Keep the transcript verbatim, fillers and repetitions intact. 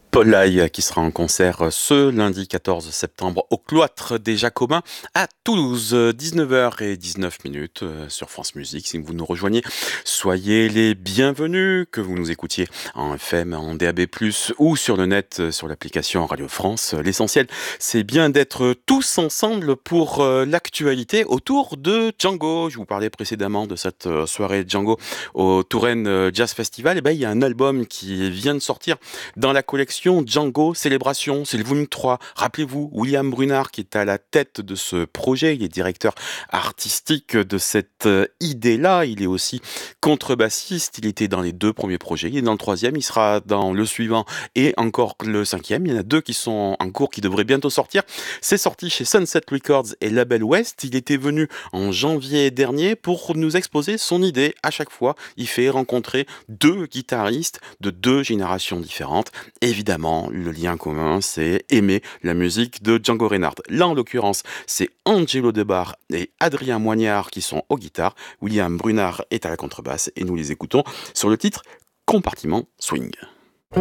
Paul Lai qui sera en concert ce lundi quatorze septembre au Cloître des Jacobins à Toulouse, dix-neuf heures dix-neuf minutes sur France Musique. Si vous nous rejoignez, soyez les bienvenus, que vous nous écoutiez en F M, en D A B plus, ou sur le net, sur l'application Radio France. L'essentiel, c'est bien d'être tous ensemble pour l'actualité autour de Django. Je vous parlais précédemment de cette soirée Django au Touraine Jazz Festival. Et ben, il y a un album qui vient de sortir dans la collection Django Célébration, c'est le volume trois. Rappelez-vous, William Brunard qui est à la tête de ce projet, il est directeur artistique de cette idée-là, il est aussi contrebassiste, il était dans les deux premiers projets, il est dans le troisième, il sera dans le suivant et encore le cinquième, il y en a deux qui sont en cours, qui devraient bientôt sortir. C'est sorti chez Sunset Records et Label West, il était venu en janvier dernier pour nous exposer son idée. À chaque fois, il fait rencontrer deux guitaristes de deux générations différentes. Évidemment, le lien commun, c'est aimer la musique de Django Reinhardt. Là, en l'occurrence, c'est Angelo Debar et Adrien Moignard qui sont aux guitares. William Brunard est à la contrebasse et nous les écoutons sur le titre Compartiment Swing.